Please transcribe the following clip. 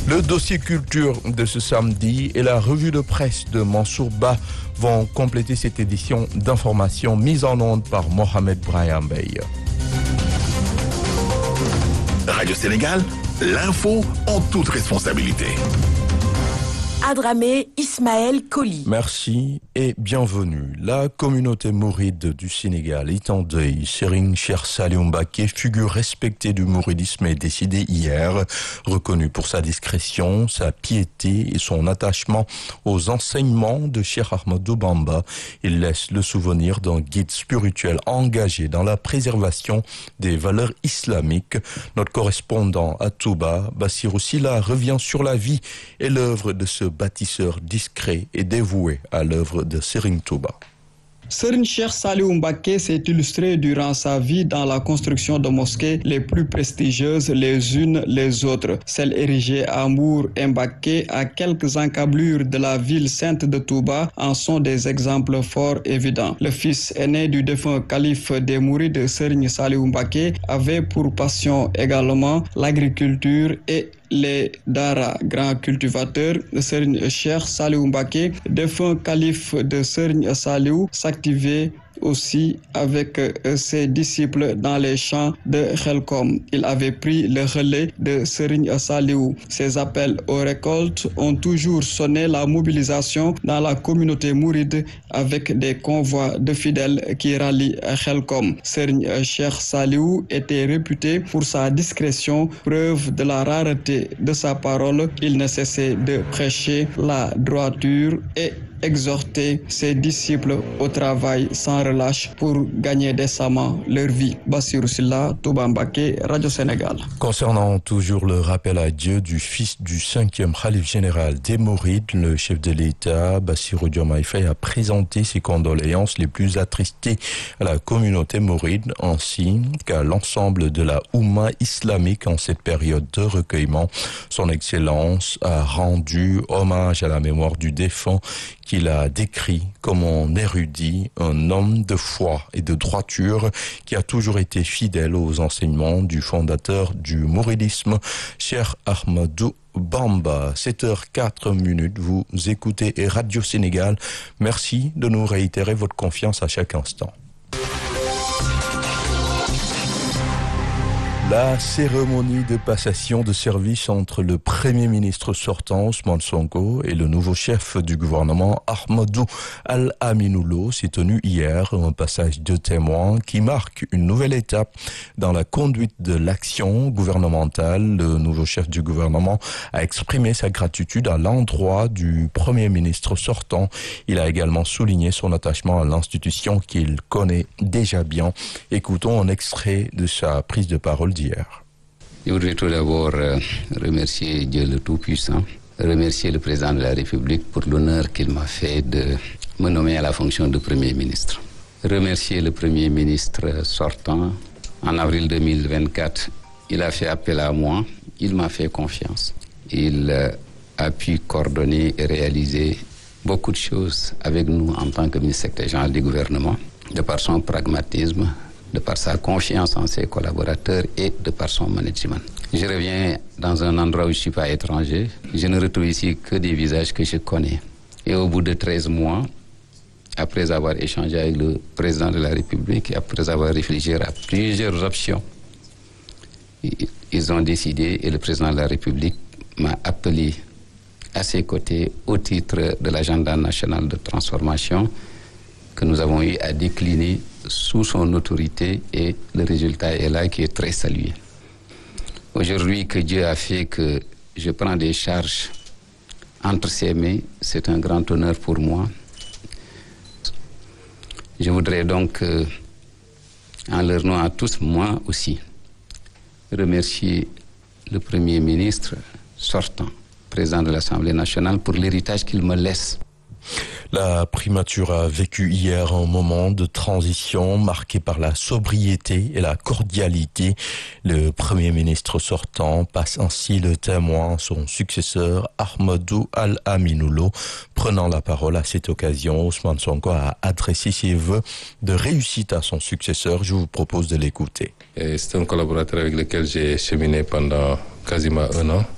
Le dossier culture de ce samedi et la revue de presse de Mansour Ba vont compléter cette édition d'information mise en onde par Mohamed Brahim Bey. Radio Sénégal, l'info en toute responsabilité. Adramé Ismaël Koli. Merci et bienvenue. La communauté mouride du Sénégal est en deuil. Serigne Cheikh Saliou Mbacké, figure respectée du mouridisme, est décédé hier. Reconnu pour sa discrétion, sa piété et son attachement aux enseignements de Cheikh Ahmadou Bamba, il laisse le souvenir d'un guide spirituel engagé dans la préservation des valeurs islamiques. Notre correspondant à Touba, Bassirou Silla, revient sur la vie et l'œuvre de ce bâtisseur discret et dévoué à l'œuvre de Serigne Touba. Serigne Cheikh Saliou Mbacké s'est illustré durant sa vie dans la construction de mosquées les plus prestigieuses les unes les autres. Celles érigées à Mbour et Mbacké, à quelques encablures de la ville sainte de Touba, en sont des exemples fort évidents. Le fils aîné du défunt calife des Mourides, Serigne Saliou Mbacké, avait pour passion également l'agriculture et les Dara, grands cultivateurs. Serigne Cheikh Saliou Mbacké, défunt calife de Serigne Saliou, s'activait aussi avec ses disciples dans les champs de Khelkom. Il avait pris le relais de Serigne Saliou. Ses appels aux récoltes ont toujours sonné la mobilisation dans la communauté mouride avec des convois de fidèles qui rallient Khelkom. Serigne Cheikh Saliou était réputé pour sa discrétion, preuve de la rareté de sa parole. Il ne cessait de prêcher la droiture et exhorter ses disciples au travail sans relâche pour gagner décemment leur vie. Bassirou Silla, Touba Mbacké, Radio Sénégal. Concernant toujours le rappel à Dieu du fils du 5e khalife général des Mourides, le chef de l'État, Bassirou Diomaye Faye, a présenté ses condoléances les plus attristées à la communauté mouride ainsi qu'à l'ensemble de la Oumma islamique en cette période de recueillement. Son Excellence a rendu hommage à la mémoire du défunt qu'il a décrit comme un érudit, un homme de foi et de droiture qui a toujours été fidèle aux enseignements du fondateur du mouridisme, Cheikh Ahmadou Bamba. 7h04, vous écoutez Radio Sénégal. Merci de nous réitérer votre confiance à chaque instant. La cérémonie de passation de service entre le Premier ministre sortant Ousmane Sonko et le nouveau chef du gouvernement Ahmadou Al-Aminou Lo s'est tenue hier, un passage de témoins qui marque une nouvelle étape dans la conduite de l'action gouvernementale. Le nouveau chef du gouvernement a exprimé sa gratitude à l'endroit du Premier ministre sortant. Il a également souligné son attachement à l'institution qu'il connaît déjà bien. Écoutons un extrait de sa prise de parole d'hier. Je voudrais tout d'abord remercier Dieu le Tout-Puissant, remercier le président de la République pour l'honneur qu'il m'a fait de me nommer à la fonction de Premier ministre. Remercier le Premier ministre sortant. En avril 2024, il a fait appel à moi, il m'a fait confiance. Il a pu coordonner et réaliser beaucoup de choses avec nous en tant que ministre secrétaire général du gouvernement, de par son pragmatisme, de par sa confiance en ses collaborateurs et de par son management. Je reviens dans un endroit où je ne suis pas étranger. Je ne retrouve ici que des visages que je connais. Et au bout de 13 mois, après avoir échangé avec le président de la République, après avoir réfléchi à plusieurs options, ils ont décidé et le président de la République m'a appelé à ses côtés au titre de l'agenda national de transformation que nous avons eu à décliner sous son autorité et le résultat est là qui est très salué. Aujourd'hui que Dieu a fait que je prends des charges entre ses mains, c'est un grand honneur pour moi. Je voudrais donc, en leur nom à tous, moi aussi, remercier le Premier ministre sortant, président de l'Assemblée nationale, pour l'héritage qu'il me laisse. La primature a vécu hier un moment de transition marqué par la sobriété et la cordialité. Le Premier ministre sortant passe ainsi le témoin à son successeur Ahmadou Al-Aminou Lo. Prenant la parole à cette occasion, Ousmane Sonko a adressé ses vœux de réussite à son successeur. Je vous propose de l'écouter. C'est un collaborateur avec lequel j'ai cheminé pendant quasiment un an.